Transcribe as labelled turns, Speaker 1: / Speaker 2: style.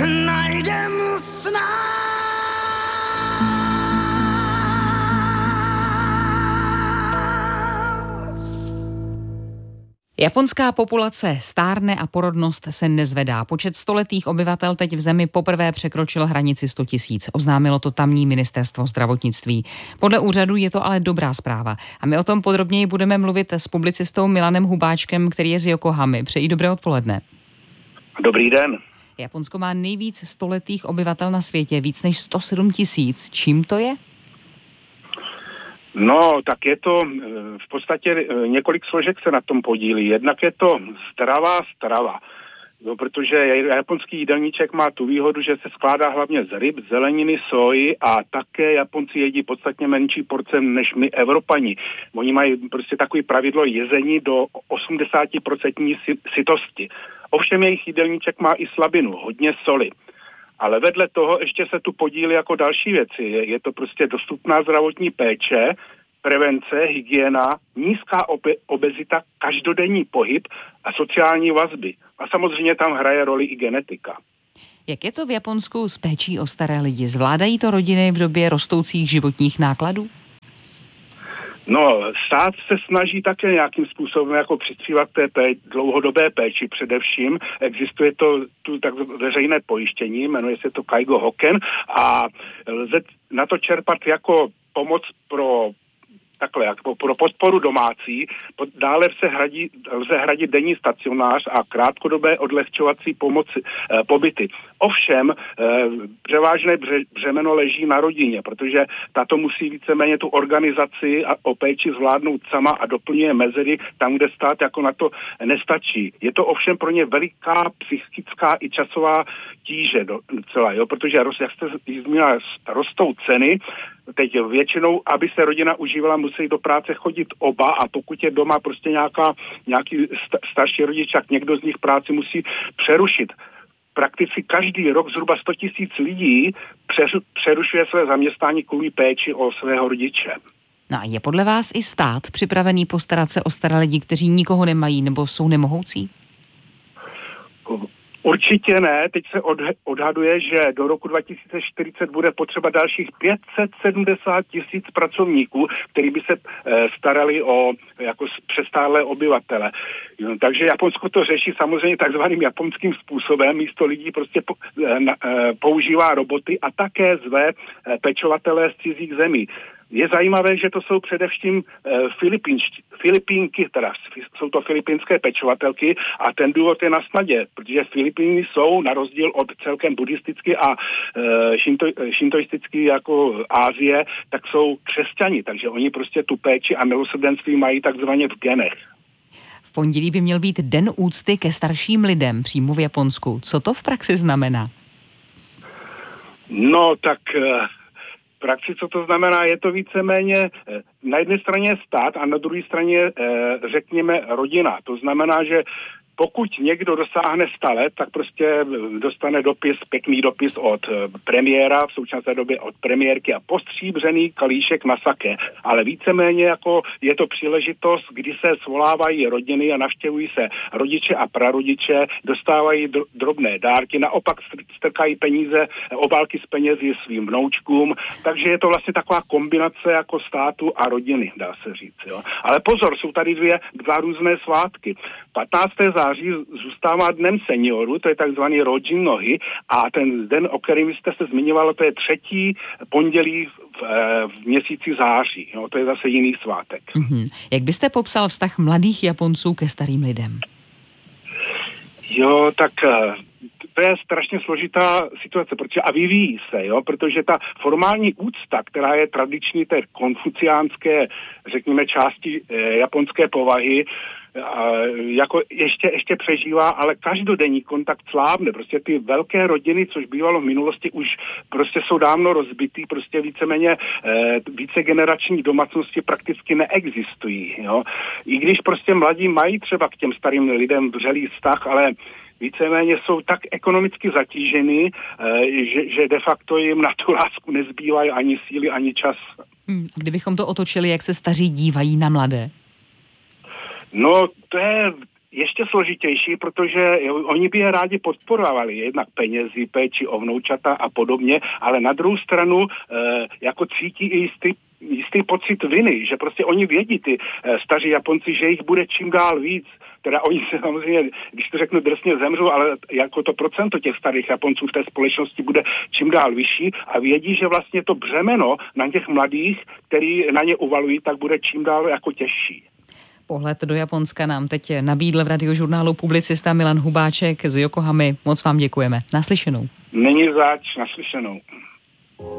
Speaker 1: najdem s nás.
Speaker 2: Japonská populace stárne a porodnost se nezvedá. Počet stoletých obyvatel teď v zemi poprvé překročil hranici 100 000. Oznámilo to tamní ministerstvo zdravotnictví. Podle úřadu je to ale dobrá zpráva. A my o tom podrobněji budeme mluvit s publicistou Milanem Hubáčkem, který je z Yokohamy. Přeji dobré odpoledne.
Speaker 3: Dobrý den.
Speaker 2: Japonsko má nejvíc stoletých obyvatel na světě, víc než 107 000. Čím to je?
Speaker 3: No, tak je to v podstatě několik složek se na tom podílí. Jednak je to strava. No, protože japonský jídelníček má tu výhodu, že se skládá hlavně z ryb, zeleniny, soji a také Japonci jedí podstatně menší porce než my Evropani. Oni mají prostě takový pravidlo jezení do 80% sytosti. Ovšem jejich jídelníček má i slabinu, hodně soli. Ale vedle toho ještě se tu podílí jako další věci. Je to prostě dostupná zdravotní péče, prevence, hygiena, nízká obezita, každodenní pohyb a sociální vazby. A samozřejmě tam hraje roli i genetika.
Speaker 2: Jak je to v Japonsku s péčí o staré lidi? Zvládají to rodiny v době rostoucích životních nákladů?
Speaker 3: No, stát se snaží také nějakým způsobem jako přispívat té dlouhodobé péči především. Existuje to tu tak veřejné pojištění, jmenuje se to Kaigo Hoken a lze na to čerpat jako pomoc pro podporu domácí, dále lze hradit denní stacionář a krátkodobé odlehčovací pobyty. Ovšem, převážné břemeno leží na rodině, protože tato musí víceméně tu organizaci a o péči zvládnout sama a doplňuje mezery tam, kde stát jako na to nestačí. Je to ovšem pro ně veliká psychická i časová tíže docela, jo, protože jak jste zmínila, rostou ceny. Teď většinou, aby se rodina užívala, musí do práce chodit oba a pokud je doma prostě nějaký starší rodič, tak někdo z nich práci musí přerušit. Prakticky každý rok zhruba 100 000 lidí přerušuje své zaměstnání kvůli péči o svého rodiče.
Speaker 2: No a je podle vás i stát připravený postarat se o staré lidi, kteří nikoho nemají nebo jsou nemohoucí?
Speaker 3: Určitě ne. Teď se odhaduje, že do roku 2040 bude potřeba dalších 570 000 pracovníků, kteří by se starali o jako přestárlé obyvatele. Takže Japonsko to řeší samozřejmě takzvaným japonským způsobem. Místo lidí prostě používá roboty a také zve pečovatelé z cizích zemí. Je zajímavé, že to jsou především Filipínky, teda jsou to filipínské pečovatelky a ten důvod je na snadě, protože Filipíny jsou na rozdíl od celkem buddhisticky a šintoisticky jako Asie, tak jsou křesťani, takže oni prostě tu péči a milosrdenství mají takzvaně v genech.
Speaker 2: V pondělí by měl být Den úcty ke starším lidem přímo v Japonsku. Co to v praxi znamená?
Speaker 3: No tak praxi, co to znamená, je to víceméně na jedné straně stát a na druhé straně řekněme rodina. To znamená, že pokud někdo dosáhne 100 let, tak prostě dostane pěkný dopis od premiéra, v současné době od premiérky a postříbřený kalíšek na sake. Ale víceméně jako je to příležitost, kdy se svolávají rodiny a navštěvují se rodiče a prarodiče, dostávají drobné dárky, naopak strkají peníze, obálky s penězi svým vnoučkům, takže je to vlastně taková kombinace jako státu a rodiny, dá se říct. Jo. Ale pozor, jsou tady dva různé svátky. 15. září zůstává dnem seniorů, to je takzvaný Rojin nohy a ten den, o kterém jste se zmiňovalo, to je 3. pondělí v měsíci září. Jo, to je zase jiný svátek.
Speaker 2: Mm-hmm. Jak byste popsal vztah mladých Japonců ke starým lidem?
Speaker 3: Jo, tak to je strašně složitá situace, a vyvíjí se, jo, protože ta formální úcta, která je tradiční té konfuciánské, řekněme, části japonské povahy, jako ještě přežívá, ale každodenní kontakt slábne. Prostě ty velké rodiny, což bývalo v minulosti, už prostě jsou dávno rozbitý, prostě víceméně více generační domácnosti prakticky neexistují. Jo. I když prostě mladí mají třeba k těm starým lidem vřelý vztah, ale víceméně jsou tak ekonomicky zatížený, že de facto jim na tu lásku nezbývají ani síly, ani čas.
Speaker 2: Kdybychom to otočili, jak se staří dívají na mladé?
Speaker 3: No, to je ještě složitější, protože oni by je rádi podporovali, jednak penězi, péči o vnoučata a podobně, ale na druhou stranu jako cítí i jistý pocit viny, že prostě oni vědí, ty staří Japonci, že jich bude čím dál víc. Teda oni se samozřejmě, když to řeknu drsně, zemřou, ale jako to procento těch starých Japonců v té společnosti bude čím dál vyšší a vědí, že vlastně to břemeno na těch mladých, který na ně uvalují, tak bude čím dál jako těžší.
Speaker 2: Pohled do Japonska nám teď nabídl v Radiožurnálu publicista Milan Hubáček z Yokohamy. Moc vám děkujeme. Naslyšenou.
Speaker 3: Není zač, naslyšenou.